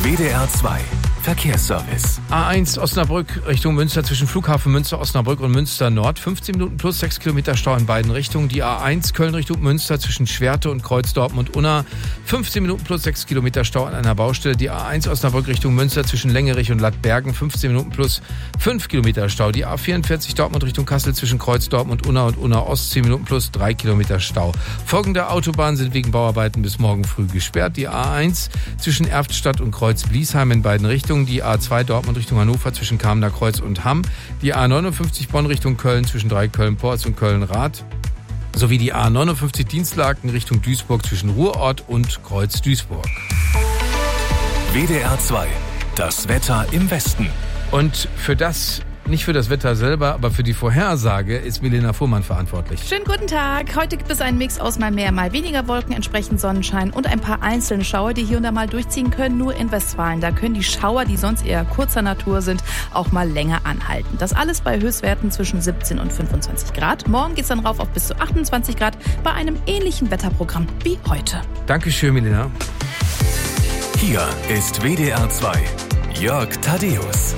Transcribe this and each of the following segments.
WDR 2 Verkehrsservice. A1 Osnabrück Richtung Münster zwischen Flughafen Münster Osnabrück und Münster Nord. 15 Minuten plus 6 Kilometer Stau in beiden Richtungen. Die A1 Köln Richtung Münster zwischen Schwerte und Kreuz Dortmund-Unna. 15 Minuten plus 6 Kilometer Stau an einer Baustelle. Die A1 Osnabrück Richtung Münster zwischen Längerich und Lattbergen. 15 Minuten plus 5 Kilometer Stau. Die A44 Dortmund Richtung Kassel zwischen Kreuz Dortmund-Unna und Unna Ost. 10 Minuten plus 3 Kilometer Stau. Folgende Autobahnen sind wegen Bauarbeiten bis morgen früh gesperrt. Die A1 zwischen Erftstadt und Kreuz Bliesheim in beiden Richtungen. Die A2 Dortmund Richtung Hannover zwischen Kamener Kreuz und Hamm. Die A59 Bonn Richtung Köln zwischen Köln-Porz und Köln-Rath. Sowie die A59 Dienstlaken Richtung Duisburg zwischen Ruhrort und Kreuz Duisburg. WDR 2. Das Wetter im Westen. Und nicht für das Wetter selber, aber für die Vorhersage ist Milena Fuhrmann verantwortlich. Schönen guten Tag. Heute gibt es einen Mix aus mal mehr, mal weniger Wolken, entsprechend Sonnenschein und ein paar einzelne Schauer, die hier und da mal durchziehen können, nur in Westfalen. Da können die Schauer, die sonst eher kurzer Natur sind, auch mal länger anhalten. Das alles bei Höchstwerten zwischen 17 und 25 Grad. Morgen geht es dann rauf auf bis zu 28 Grad bei einem ähnlichen Wetterprogramm wie heute. Dankeschön, Milena. Hier ist WDR 2. Jörg Thaddeus.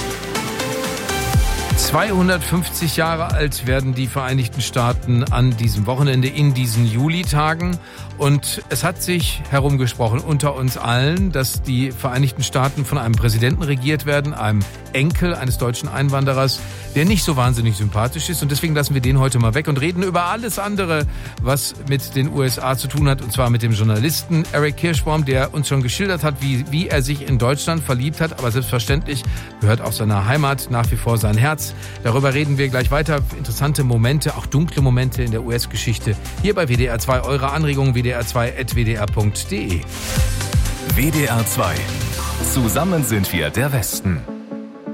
250 Jahre alt werden die Vereinigten Staaten an diesem Wochenende in diesen Julitagen. Und es hat sich herumgesprochen unter uns allen, dass die Vereinigten Staaten von einem Präsidenten regiert werden, einem Enkel eines deutschen Einwanderers, der nicht so wahnsinnig sympathisch ist. Und deswegen lassen wir den heute mal weg und reden über alles andere, was mit den USA zu tun hat. Und zwar mit dem Journalisten Eric Kirschbaum, der uns schon geschildert hat, wie er sich in Deutschland verliebt hat. Aber selbstverständlich gehört auch seiner Heimat nach wie vor sein Herz. Darüber reden wir gleich weiter. Interessante Momente, auch dunkle Momente in der US-Geschichte. Hier bei WDR 2. Eure Anregungen wdr2@wdr.de. WDR 2. Zusammen sind wir der Westen.